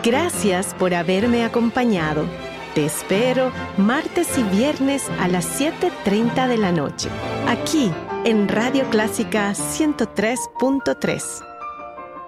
Gracias por haberme acompañado. Te espero martes y viernes a las 7:30 de la noche, aquí en Radio Clásica 103.3.